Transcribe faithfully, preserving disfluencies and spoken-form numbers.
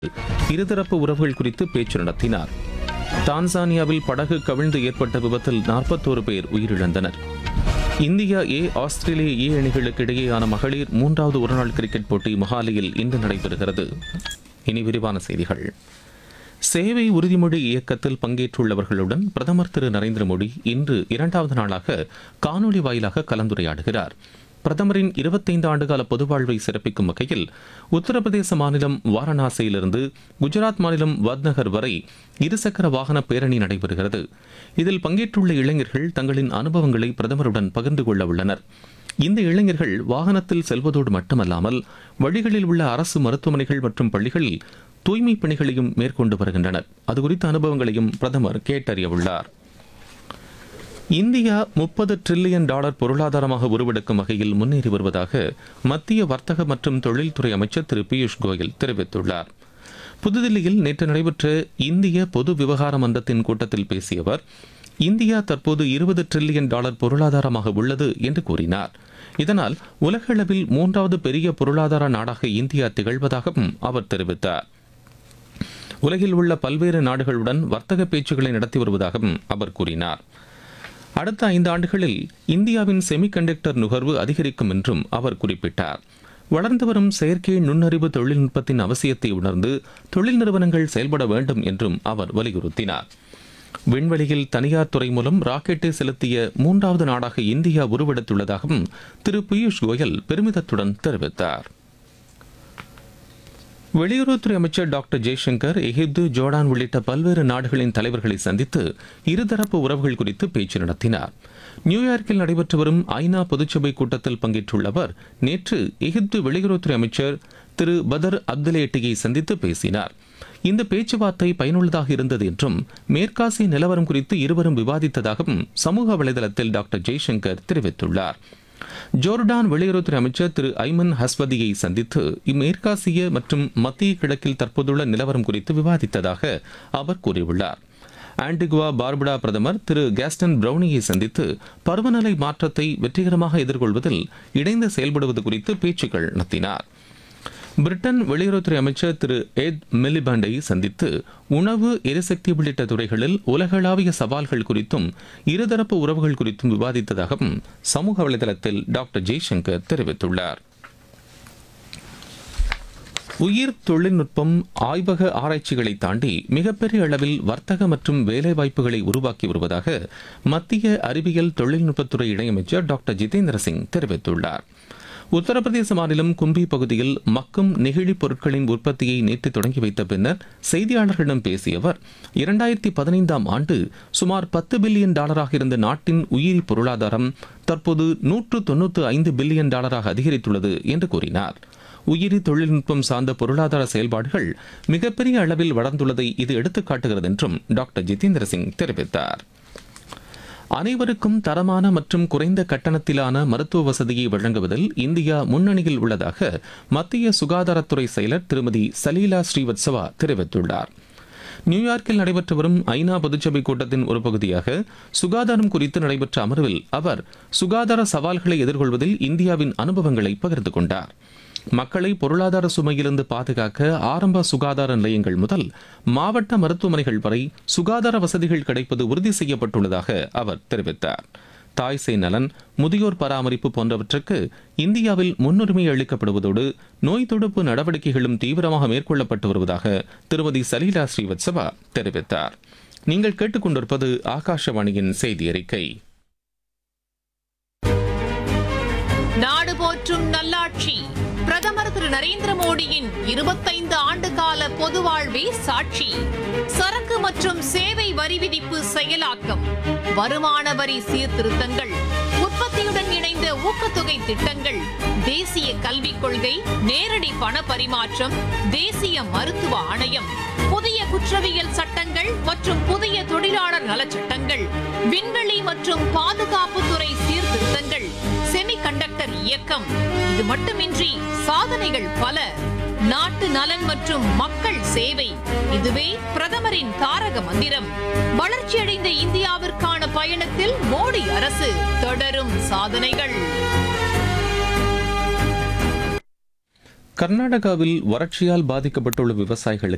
இருதரப்பு உறவுகள் குறித்து பேச்சு நடத்தினார். தான்சானியாவில் படகு கவிழ்ந்து ஏற்பட்ட விபத்தில் நாற்பத்தோரு பேர் உயிரிழந்தனர். இந்தியா ஏ ஆஸ்திரேலிய ஏ அணிகளுக்கு இடையேயான மகளிர் மூன்றாவது ஒருநாள் கிரிக்கெட் போட்டி மொஹாலியில் இன்று நடைபெறுகிறது. இனி விரிவான செய்திகள். சேவை உறுதிமொழி இயக்கத்தில் பங்கேற்றுள்ளவர்களுடன் பிரதமர் திரு நரேந்திர மோடி இன்று இரண்டாவது நாளாக காணொலி வாயிலாக கலந்துரையாடுகிறார். பிரதமரின் இருபத்தைந்து ஆண்டுகால பொதுவாழ்வை சிறப்பிக்கும் வகையில் உத்தரப்பிரதேச மாநிலம் வாரணாசியிலிருந்து குஜராத் மாநிலம் வத்நகர் வரை இருசக்கர வாகன பேரணி நடைபெறுகிறது. இதில் பங்கேற்றுள்ள இளைஞர்கள் தங்களின் அனுபவங்களை பிரதமருடன் பகிர்ந்து கொள்ள உள்ளனர். இந்த இளைஞர்கள் வாகனத்தில் செல்வதோடு மட்டுமல்லாமல் வழிகளில் உள்ள அரசு மருத்துவமனைகள் மற்றும் பள்ளிகளில் தூய்மை பணிகளையும் மேற்கொண்டு வருகின்றனர். அது குறித்த அனுபவங்களையும் பிரதமர் கேட்டறிய உள்ளார். இந்தியா முப்பது டிரில்லியன் டாலர் பொருளாதாரமாக உருவெடுக்கும் வகையில் முன்னேறி வருவதாக மத்திய வர்த்தக மற்றும் தொழில்துறை அமைச்சர் திரு பியூஷ் கோயல் தெரிவித்துள்ளார். புதுதில்லியில் நேற்று நடைபெற்ற இந்திய பொது விவகார மன்றத்தின் கூட்டத்தில் பேசிய அவர், இந்தியா தற்போது இருபது டிரில்லியன் டாலர் பொருளாதாரமாக உள்ளது என்று கூறினார். இதனால் உலக அளவில் மூன்றாவது பெரிய பொருளாதார நாடாக இந்தியா திகழ்வதாகவும் அவர் தெரிவித்தார். உலகில் உள்ள பல்வேறு நாடுகளுடன் வர்த்தக பேச்சுக்களை நடத்தி வருவதாகவும் அவர் கூறினார். அடுத்த ஐந்து ஆண்டுகளில் இந்தியாவின் செமிகண்டக்டர் நுகர்வு அதிகரிக்கும் என்றும் அவர் குறிப்பிட்டார். வளர்ந்து வரும் செயற்கை நுண்ணறிவு தொழில்நுட்பத்தின் அவசியத்தை உணர்ந்து தொழில் நிறுவனங்கள் செயல்பட வேண்டும் என்றும் அவர் வலியுறுத்தினார். விண்வெளியில் தனியார் துறை மூலம் ராக்கெட்டை செலுத்திய மூன்றாவது நாடாக இந்தியா உருவெடுத்துள்ளதாகவும் திரு பியூஷ் கோயல் பெருமிதத்துடன் தெரிவித்தார். வெளியுறவுத்துறை அமைச்சர் டாக்டர் ஜெய்சங்கர் எகிப்து, ஜோர்டான் உள்ளிட்ட பல்வேறு நாடுகளின் தலைவர்களை சந்தித்து இருதரப்பு உறவுகள் குறித்து பேச்சு நடத்தினார். நியூயார்க்கில் நடைபெற்று வரும் ஐநா பொதுச்சபை கூட்டத்தில் பங்கேற்றுள்ள அவர் நேற்று எகிப்து வெளியுறவுத்துறை அமைச்சர் திரு பதர் அப்துலேட்டியை சந்தித்து பேசினார். இந்த பேச்சுவார்த்தை பயனுள்ளதாக இருந்தது என்றும் மேற்காசிய நிலவரம் குறித்து இருவரும் விவாதித்ததாகவும் சமூக வலைதளத்தில் டாக்டர் ஜெய்சங்கர் தெரிவித்துள்ளார். ஜோர்டான் வெளியுறவுத்துறை அமைச்சர் திரு ஐமன் ஹஸ்வதியை சந்தித்து மேற்காசிய மற்றும் மத்திய கிழக்கில் தற்போதுள்ள நிலவரம் குறித்து விவாதித்ததாக அவர் கூறியுள்ளார். ஆன்டிகுவா பார்புடா பிரதமர் திரு கேஸ்டன் பிரவுனியை சந்தித்து பருவநிலை மாற்றத்தை வெற்றிகரமாக எதிர்கொள்வதில் இணைந்து செயல்படுவது குறித்து பேச்சுக்கள் நடத்தினார். பிரிட்டன் வெளியுறவுத்துறை அமைச்சர் திரு எட் மிலிபண்டை சந்தித்து உணவு, எரிசக்தி உள்ளிட்ட துறைகளில் உலகளாவிய சவால்கள் குறித்தும் இருதரப்பு உறவுகள் குறித்தும் விவாதித்ததாகவும் சமூக வலைதளத்தில் டாக்டர் ஜெய்சங்கர் தெரிவித்துள்ளார். உயிர் தொழில்நுட்பம், ஆய்வக ஆராய்ச்சிகளை தாண்டி மிகப்பெரிய அளவில் வர்த்தக மற்றும் வேலைவாய்ப்புகளை உருவாக்கி வருவதாக மத்திய அறிவியல் தொழில்நுட்பத்துறை இணையமைச்சர் டாக்டர் ஜிதேந்திர சிங் தெரிவித்துள்ளார். உத்தரப்பிரதேச மாநிலம் கும்பி பகுதியில் மக்கும் நெகிழி பொருட்களின் உற்பத்தியை நேற்று தொடங்கி வைத்த பின்னர் செய்தியாளர்களிடம் பேசிய அவர், இரண்டாயிரத்தி பதினைந்தாம் ஆண்டு சுமார் பத்து பில்லியன் டாலராக இருந்த நாட்டின் உயிரி பொருளாதாரம் தற்போது நூற்று தொன்னூற்று ஐந்து பில்லியன் டாலராக அதிகரித்துள்ளது என்று கூறினார். உயிரி தொழில்நுட்பம் சார்ந்த பொருளாதார செயல்பாடுகள் மிகப்பெரிய அளவில் வளர்ந்துள்ளதை இது எடுத்துக்காட்டுகிறது என்றும் டாக்டர் ஜிதேந்திர சிங் தெரிவித்தார். அனைவருக்கும் தரமான மற்றும் குறைந்த கட்டணத்திலான மருத்துவ வசதியை வழங்குவதில் இந்தியா முன்னணியில் உள்ளதாக மத்திய சுகாதாரத்துறை செயலர் திருமதி சலீலா ஸ்ரீவத்சவா தெரிவித்துள்ளார். நியூயார்க்கில் நடைபெற்று வரும் ஐநா பொதுச்சபை கூட்டத்தின் ஒரு பகுதியாக சுகாதாரம் குறித்து நடைபெற்ற அமர்வில் அவர் சுகாதார சவால்களை எதிர்கொள்வதில் இந்தியாவின் அனுபவங்களை பகிர்ந்து கொண்டார். மக்களை பொருளாதார சுமையிலிருந்து பாதுகாக்க ஆரம்ப சுகாதார நிலையங்கள் முதல் மாவட்ட மருத்துவமனைகள் வரை சுகாதார வசதிகள் கிடைப்பது உறுதி செய்யப்பட்டுள்ளதாக அவர் தெரிவித்தார். தாய் சேய் நலன், முதியோர் பராமரிப்பு போன்றவற்றுக்கு இந்தியாவில் முன்னுரிமை அளிக்கப்படுவதோடு நோய் தடுப்பு நடவடிக்கைகளும் தீவிரமாக மேற்கொள்ளப்பட்டு வருவதாக திருமதி சலீலா ஸ்ரீவத்சவா தெரிவித்தார். நீங்கள் கேட்டுக்கொண்டிருப்பது ஆகாஷவாணியின் செய்தி அறிக்கை. நாடு போற்றும் நல்லாட்சி பிரதமர் திரு நரேந்திர மோடியின் இருபத்தைந்து ஆண்டு கால பொது வாழ்வே சாட்சி. சரக்கு மற்றும் சேவை வரி விதிப்பு செயலாக்கம், வருமான வரி சீர்திருத்தங்கள், உற்பத்தியுடன் இணைந்த ஊக்கத்தொகை திட்டங்கள், தேசிய கல்விக் கொள்கை, நேரடி பண பரிமாற்றம், தேசிய மருத்துவ ஆணையம், புதிய குற்றவியல் சட்டங்கள் மற்றும் புதிய தொழிலாளர் நலச்சட்டங்கள், விண்வெளி மற்றும் பாதுகாப்புத்துறை சீர்திருத்தங்கள், செமிகண்டக்டர் இயக்கம். இது மட்டுமின்றி சாதனைகள் பல. நாட்டு நலன் மற்றும் மக்கள் சேவை, இதுவே பிரதமரின் தாரக மந்திரம். வளர்ச்சியடைந்த இந்தியாவிற்கான பயணத்தில் மோடி அரசு தொடரும் சாதனைகள். கர்நாடகாவில் வறட்சியால் பாதிக்கப்பட்டுள்ள விவசாயிகளுக்கு